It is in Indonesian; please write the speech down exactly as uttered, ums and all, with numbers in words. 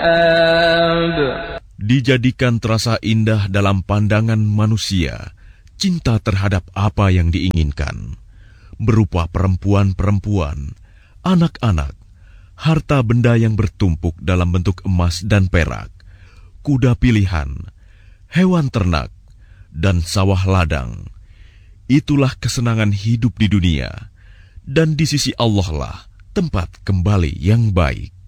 Dijadikan terasa indah dalam pandangan manusia cinta terhadap apa yang diinginkan, berupa perempuan-perempuan, anak-anak, harta benda yang bertumpuk dalam bentuk emas dan perak, kuda pilihan, hewan ternak, dan sawah ladang. Itulah kesenangan hidup di dunia, dan di sisi Allah lah tempat kembali yang baik.